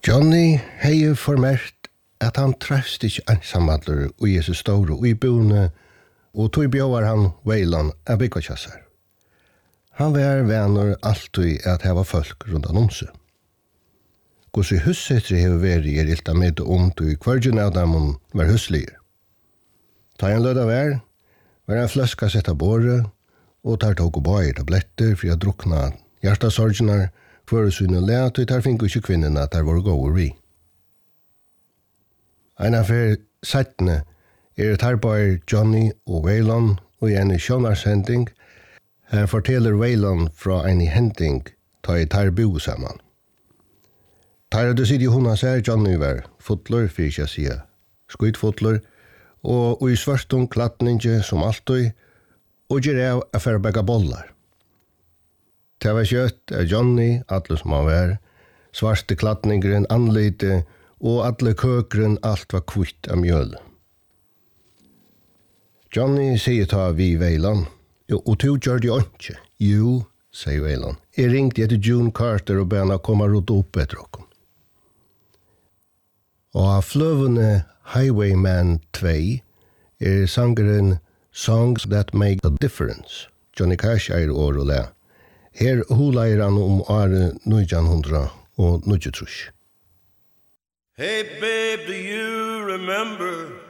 Johnny hei formert at han trefst ikke ensamadler og Jesus store og i boende, og tog bjøver han Veiland av byggetjassar. Han var venner alltid at heva folk rundt om seg. Gås i hussetri hever væri ilta med til kvargen av dem var huslier. Ta en løda var en fløska sett av båre, og tar tog og bager tabletter for å drukna hjertasorgnar, for å synne let, og tar finko ikke kvinnerne at der var gåer vi. En affær settene et arbeid Johnny og Veiland, og i en sjånarshending, her forteller Veiland fra en hending ta i tar bo sammen. Tar det sier hun ser Johnny var fotler, for ikke å si skuitfotler, og i svartum klattninge som alltid, og gjør av affær begge bollar. Det var kjøtt av Johnny, alle som han var, svarte klattningeren, anlite, og alle køkeren, alt var kvitt av mjøl. Johnny sier ta vi Veiland, og to gjør det ikke. Jo, sier Veiland. Jeg ringte etter June Carter og bena komme rot opp etter oss. Og av fløvende Highwayman 2 sangeren Songs That Make a Difference. Johnny Cash år og le. Her huleier han året 1900 og 1903. Hey babe, do you remember